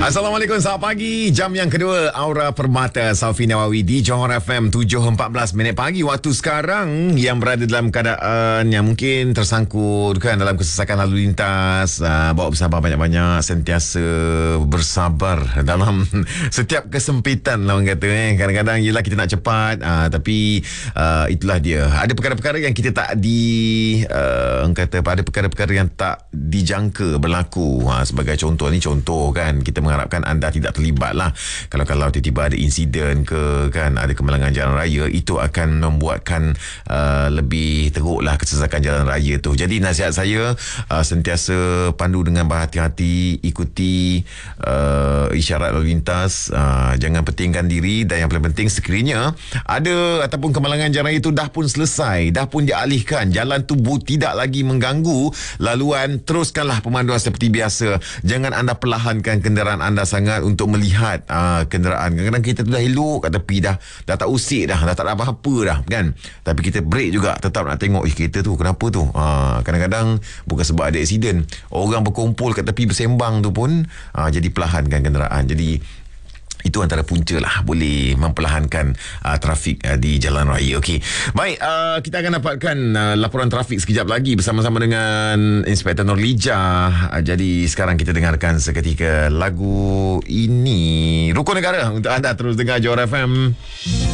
Assalamualaikum, selamat pagi. Jam yang kedua, Aura Permata Saufi Nawawi di Johor FM 7.14 minit pagi waktu sekarang, yang berada dalam keadaan yang mungkin tersangkut kan dalam kesesakan lalu lintas. Bawa bersabar banyak-banyak, sentiasa bersabar dalam setiap kesempitan lah orang kata. Kadang-kadang yelah kita nak cepat, tapi itulah dia. Ada perkara-perkara yang kita tak orang kata ada perkara-perkara yang tak dijangka berlaku. Sebagai contoh kan, kita mengharapkan anda tidak terlibat lah. Kalau tiba-tiba ada insiden ke kan, ada kemalangan jalan raya, itu akan membuatkan lebih teruk lah kesesakan jalan raya tu. Jadi nasihat saya, sentiasa pandu dengan berhati-hati, ikuti isyarat lalu lintas, jangan pentingkan diri, dan yang paling penting sekiranya ada ataupun kemalangan jalan raya itu dah pun selesai, dah pun dialihkan, jalan tu tidak lagi mengganggu laluan, teruskanlah pemanduan seperti biasa. Jangan anda perlahankan kenderaan anda sangat untuk melihat kenderaan. Kadang-kadang kita tu dah elok kat tepi, dah tak usik dah tak ada apa-apa dah kan, tapi kita break juga, tetap nak tengok kereta tu kenapa tu. Kadang-kadang bukan sebab ada aksiden, orang berkumpul kat tepi bersembang tu pun jadi perlahankan kenderaan. Jadi itu antara punca lah boleh memperlahankan trafik di jalan raya. Okey, baik, kita akan dapatkan laporan trafik sekejap lagi bersama-sama dengan Inspektor Nurlijah. Jadi sekarang kita dengarkan seketika lagu ini, Rukun Negara, untuk anda terus dengar Johor FM.